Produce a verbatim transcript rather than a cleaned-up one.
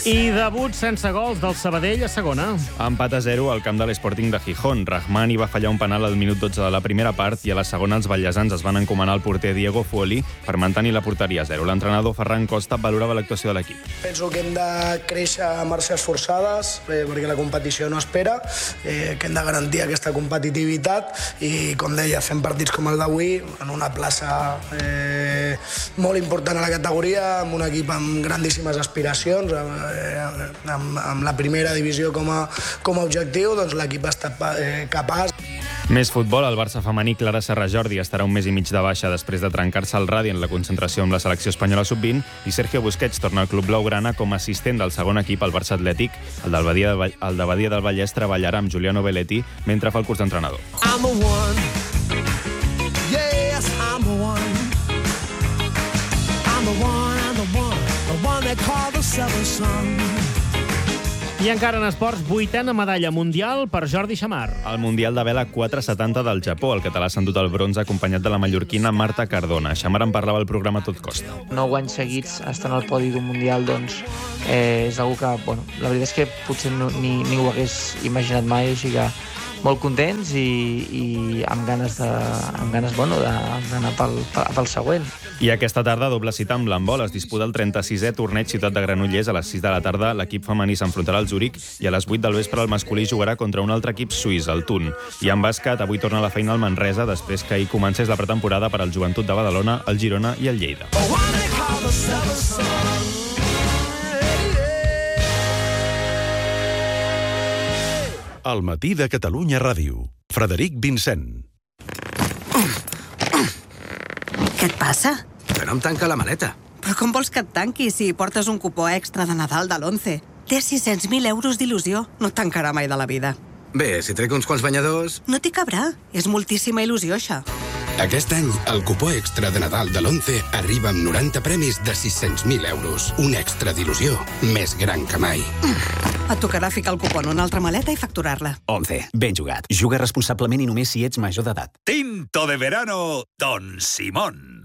I debut sense gols del Sabadell a segona. Empat a zero al camp de l'Sporting de Gijón. Rahmani va fallar un penal al minut dotze de la primera part i a la segona els ballesans es van encomanar al porter Diego Fuoli per mantenir la porteria a zero. L'entrenador Ferran Costa valorava l'actuació de l'equip. Penso que hem de créixer a marxes forçades eh, perquè la competició no espera, eh, que hem de garantir aquesta competitivitat i, com deia, fem partits com el d'avui en una plaça eh, molt important a la categoria, amb un equip amb grandíssimes aspiracions, eh, amb, amb la primera divisió com a, com a objectiu, doncs l'equip ha estat eh, capaç. Més futbol, el Barça femení Clara Serra Jordi estarà un mes i mig de baixa després de trencar-se el radi en la concentració amb la selecció espanyola sub vint i Sergio Busquets torna al club blaugrana com a assistent del segon equip al Barça Atlètic. El del Badia de, el de Badia del Vallès treballarà amb Giuliano Belletti mentre fa el curs d'entrenador. I'm a one. Yes, I'm a one. I'm a one, I'm a one. The one they call the seven son. I encara en esports, vuitena medalla mundial per Jordi Xammar. Al Mundial de Vela quatre setanta del Japó, el català s'ha endut el bronze acompanyat de la mallorquina Marta Cardona. Xammar en parlava al programa Tot Costa. Nou anys seguits estant al podi d'un Mundial, doncs, eh, és algo que, bueno, la veritat és que potser no, ni, ni ho hagués imaginat mai, així que molt contents i, i amb ganes de, amb ganes, bueno, d'anar pel, pel següent. I aquesta tarda, doble cita amb l'handbol. Es disputa el trenta-sisè torneig Ciutat de Granollers. A les sis de la tarda, l'equip femení s'enfrontarà al Zuric i a les vuit del vespre el masculí jugarà contra un altre equip suís, el Thun. I en bàsquet, avui torna a la feina al Manresa després que ahir comencés la pretemporada per al Joventut de Badalona, el Girona i el Lleida. Al matí de Catalunya Ràdio. Frederic Vincent. Què et passa? Que no em tanca la maleta. Però com vols que et tanqui si portes un cupó extra de Nadal de l'Once? Té sis-cents mil euros d'il·lusió. No et tancarà mai de la vida. Bé, si trec uns quants banyadors... No t'hi cabrà. És moltíssima il·lusió, això. Aquest any, el cupó extra de Nadal de l'Once arriba amb noranta premis de sis-cents mil euros. Un extra d'il·lusió més gran que mai. Et tocarà ficar el cupó en una altra maleta i facturar-la. Once. Ben jugat. Juga responsablement i només si ets major d'edat. Tinto de verano, Don Simón.